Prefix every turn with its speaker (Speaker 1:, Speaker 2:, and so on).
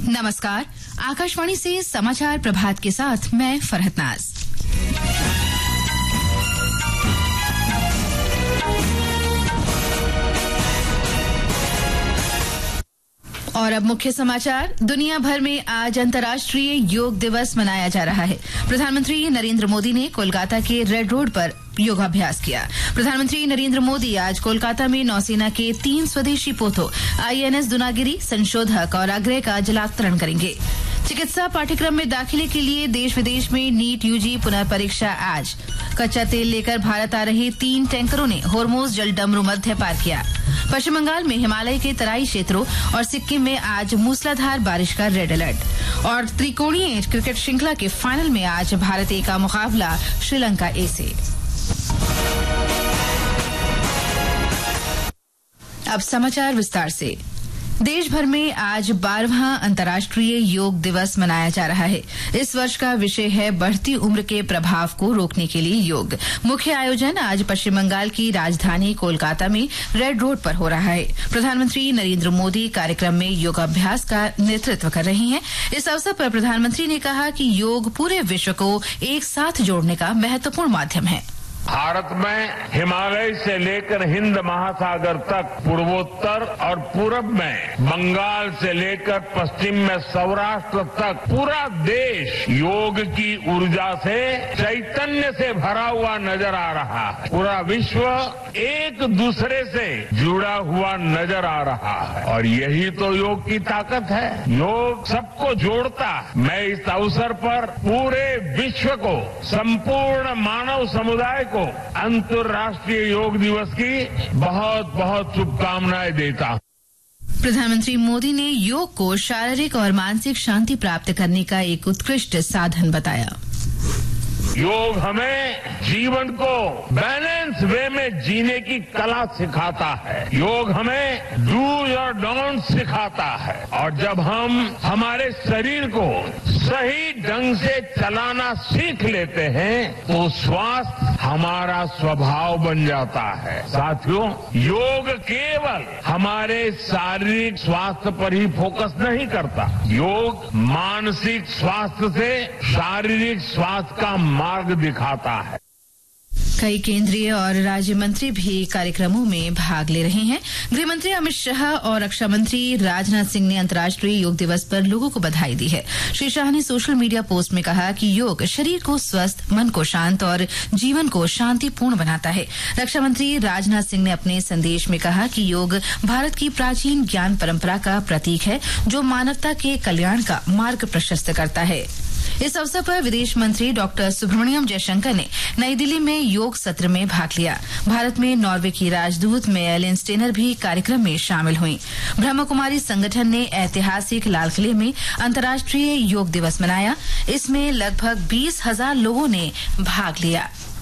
Speaker 1: नमस्कार, आकाशवाणी से समाचार प्रभात के साथ मैं फरहत नाज। और अब मुख्य समाचार। दुनिया भर में आज अंतर्राष्ट्रीय योग दिवस मनाया जा रहा है। प्रधानमंत्री नरेंद्र मोदी ने कोलकाता के रेड रोड पर योगाभ्यास किया। प्रधानमंत्री नरेंद्र मोदी आज कोलकाता में नौसेना के 3 स्वदेशी पोतों INS दुनागिरी, संशोधक और अग्रय का जलावतरण करेंगे। चिकित्सा पाठ्यक्रम में दाखिले के लिए देश विदेश में नीट UG पुनर्परीक्षा आज। कच्चा तेल लेकर भारत आ रहे 3 टैंकरों ने होर्मुज जलडमरू मध्य पार किया। पश्चिम बंगाल में हिमालय के तराई क्षेत्रों और सिक्किम में आज मूसलाधार बारिश का रेड अलर्ट। और त्रिकोणीय क्रिकेट श्रृंखला के फाइनल में आज भारत A का मुकाबला श्रीलंका A से। अब समाचार विस्तार से। देश भर में आज 12वां अंतर्राष्ट्रीय योग दिवस मनाया जा रहा है। इस वर्ष का विषय है बढ़ती उम्र के प्रभाव को रोकने के लिए योग। मुख्य आयोजन आज पश्चिम बंगाल की राजधानी कोलकाता में रेड रोड पर हो रहा है। प्रधानमंत्री नरेंद्र मोदी कार्यक्रम में योगाभ्यास का नेतृत्व कर रहे हैं। इस अवसर पर प्रधानमंत्री ने कहा कि योग पूरे विश्व को एक साथ जोड़ने का महत्वपूर्ण माध्यम है।
Speaker 2: भारत में हिमालय से लेकर हिंद महासागर तक, पूर्वोत्तर और पूरब में बंगाल से लेकर पश्चिम में सौराष्ट्र तक पूरा देश योग की ऊर्जा से, चैतन्य से भरा हुआ नजर आ रहा है। पूरा विश्व एक दूसरे से जुड़ा हुआ नजर आ रहा है और यही तो योग की ताकत है। योग सबको जोड़ता है। मैं इस अवसर पर पूरे विश्व को, संपूर्ण मानव समुदाय को अंतर्राष्ट्रीय योग दिवस की बहुत बहुत शुभकामनाएं देता हूं।
Speaker 1: प्रधानमंत्री मोदी ने योग को शारीरिक और मानसिक शांति प्राप्त करने का एक उत्कृष्ट साधन बताया।
Speaker 2: योग हमें जीवन को बैलेंस वे में जीने की कला सिखाता है। योग हमें डूज और डोंट सिखाता है और जब हम हमारे शरीर को सही ढंग से चलाना सीख लेते हैं तो स्वास्थ्य हमारा स्वभाव बन जाता है। साथियों, योग केवल हमारे शारीरिक स्वास्थ्य पर ही फोकस नहीं करता। योग मानसिक स्वास्थ्य से शारीरिक स्वास्थ्य का मार्ग दिखाता है।
Speaker 1: कई केंद्रीय और राज्य मंत्री भी कार्यक्रमों में भाग ले रहे हैं। गृह मंत्री अमित शाह और रक्षा मंत्री राजनाथ सिंह ने अंतर्राष्ट्रीय योग दिवस पर लोगों को बधाई दी है। श्री शाह ने सोशल मीडिया पोस्ट में कहा कि योग शरीर को स्वस्थ, मन को शांत और जीवन को शांतिपूर्ण बनाता है। रक्षा मंत्री राजनाथ सिंह ने अपने संदेश में कहा कि योग भारत की प्राचीन ज्ञान परंपरा का प्रतीक है जो मानवता के कल्याण का मार्ग प्रशस्त करता है। इस अवसर पर विदेश मंत्री डॉक्टर सुब्रमण्यम जयशंकर ने नई दिल्ली में योग सत्र में भाग लिया। भारत में नॉर्वे की राजदूत मेयरलिन स्टेनर भी कार्यक्रम में शामिल हुई। ब्रह्मकुमारी संगठन ने ऐतिहासिक लाल किले में अंतर्राष्ट्रीय योग दिवस मनाया। इसमें लगभग 20,000 लोगों ने भाग लिया।